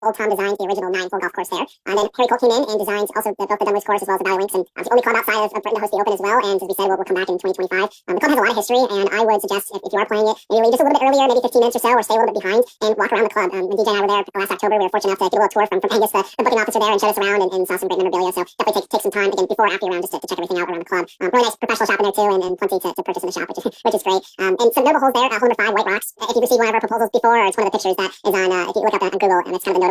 Old Tom designed the original 9-hole golf course there. And then Harry Colt came in and designed also both the Dunleavy's course as well as the Valley Links, and the only club outside of Britain to host the Open as well. And as we said, we'll come back in 2025. The club has a lot of history, and I would suggest if you are playing it, maybe leave just a little bit earlier, maybe 15 minutes or so, or stay a little bit behind and walk around the club. When DJ and I were there last October, we were fortunate enough to get a little tour from Angus, the booking officer there, and showed us around and saw some great memorabilia. So definitely take some time again before or after your round just to check everything out around the club. Really nice professional shop in there too, and plenty to purchase in the shop, which is great. And some notable holes there, hole number 5, White Rocks. If you've received one of our proposals before, or it's one of the pictures that is on, if you look up on Google, and it's kind of the notable